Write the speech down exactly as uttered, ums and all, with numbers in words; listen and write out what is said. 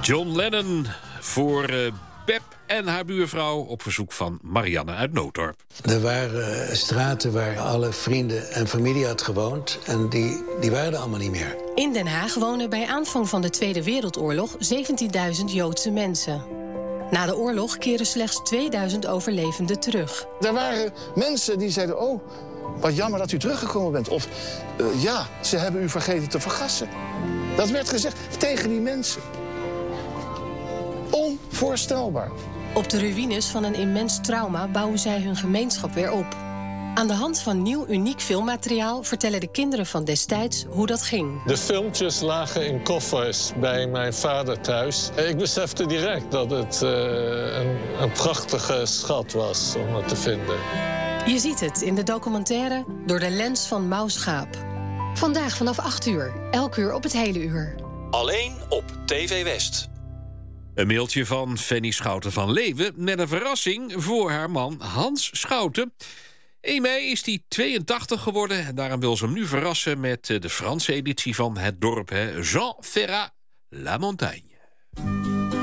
John Lennon voor uh, Beb en haar buurvrouw op verzoek van Marianne uit Nootdorp. Er waren uh, straten waar alle vrienden en familie had gewoond en die, die waren er allemaal niet meer. In Den Haag wonen bij aanvang van de Tweede Wereldoorlog zeventienduizend Joodse mensen. Na de oorlog keren slechts tweeduizend overlevenden terug. Er waren mensen die zeiden, oh, wat jammer dat u teruggekomen bent. Of, uh, ja, ze hebben u vergeten te vergassen. Dat werd gezegd tegen die mensen. Onvoorstelbaar. Op de ruïnes van een immens trauma bouwen zij hun gemeenschap weer op. Aan de hand van nieuw uniek filmmateriaal vertellen de kinderen van destijds hoe dat ging. De filmpjes lagen in koffers bij mijn vader thuis. Ik besefte direct dat het uh, een, een prachtige schat was om het te vinden. Je ziet het in de documentaire Door de lens van Maus Schaap. Vandaag vanaf acht uur, elk uur op het hele uur. Alleen op T V West. Een mailtje van Fanny Schouten van Leeuwen met een verrassing voor haar man Hans Schouten. één mei is hij tweeëntachtig geworden en daarom wil ze hem nu verrassen met de Franse editie van Het Dorp, Jean Ferrat La Montagne.